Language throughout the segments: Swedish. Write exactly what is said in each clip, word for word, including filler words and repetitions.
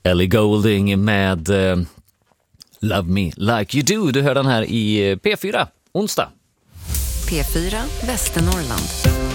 Ellie Goulding med uh, Love Me Like You Do. Du hör den här i P fyra, onsdag. P fyra, Västernorrland.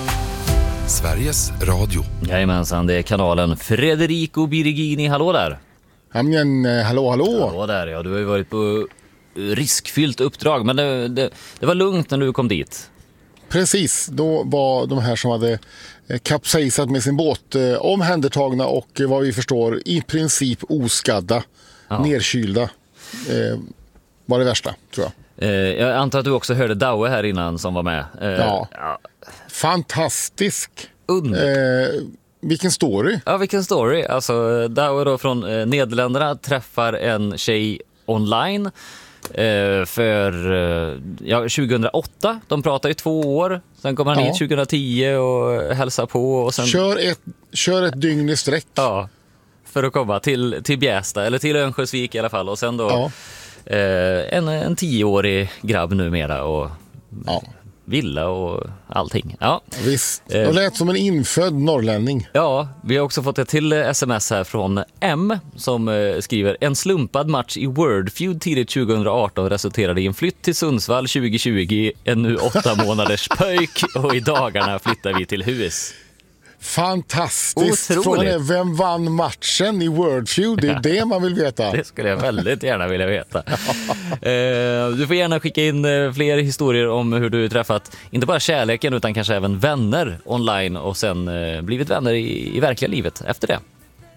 Sveriges Radio. Jajamensan, det är kanalen Federico Birigini. Hallå där. Ja, men, hallå, hallå. Hallå där, ja. Du har ju varit på riskfyllt uppdrag, men det, det, det var lugnt när du kom dit. Precis, då var de här som hade kapsejsat med sin båt eh, omhändertagna och vad vi förstår i princip oskadda, ja. Nerkylda. Eh, var det värsta, tror jag. Eh, jag antar att du också hörde Daue här innan som var med. Eh, ja. ja. Fantastisk. Eh, vilken story. Ja, vilken story. Alltså, Daue då från eh, Nederländerna träffar en tjej online eh, för eh, ja, tjugohundraåtta. De pratar i två år. Sen kommer han ja. hit tjugohundratio och hälsar på. Och sen... kör, ett, kör ett dygn i sträck. Ja, för att komma till, till Bjästa, eller till Örnsköldsvik i alla fall. Och sen då ja. eh, en, en tioårig grabb numera och ja. villa och allting. Ja. Visst, det lät som en infödd norrlänning. Ja, vi har också fått ett till sms här från M som skriver: en slumpad match i Wordfeud tidigt tjugohundraarton resulterade i en flytt till Sundsvall tjugohundratjugo, en nu åtta månaders pöjk och i dagarna flyttar vi till hus. Fantastiskt. Frågan är, vem vann matchen i Wordfeud? Det är det man vill veta. Det skulle jag väldigt gärna vilja veta. eh, du får gärna skicka in eh, fler historier om hur du träffat inte bara kärleken utan kanske även vänner online och sen eh, blivit vänner i, i verkliga livet efter det.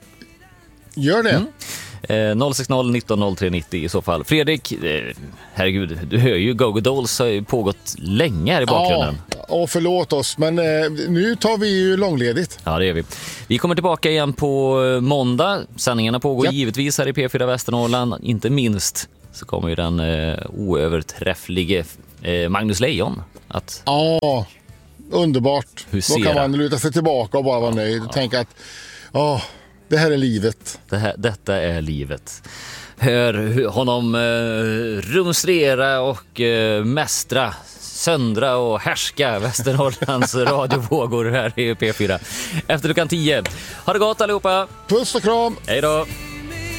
Gör det. Mm. Eh, noll sex noll nitton noll tre nittio i så fall. Fredrik, eh, herregud, du hör ju Go-Go Dolls har ju pågått länge här i bakgrunden. Ja, och förlåt oss, men eh, nu tar vi ju långledigt. Ja, det gör vi. Vi kommer tillbaka igen på måndag. Sändningarna pågår ja. givetvis här i P fyra Västernorrland. Inte minst så kommer ju den eh, oöverträfflige eh, Magnus Lejon att... Ja, underbart. Husera. Då kan man luta sig tillbaka och bara vara nöjd och ja. tänka att åh, det här är livet. Det här, detta är livet. Hör honom eh, rumstrera och eh, mästra, söndra och härska Västernorrlands radiovågor här i P fyra. Efter klockan tio. Ha det gott allihopa. Puss och kram. Hej då.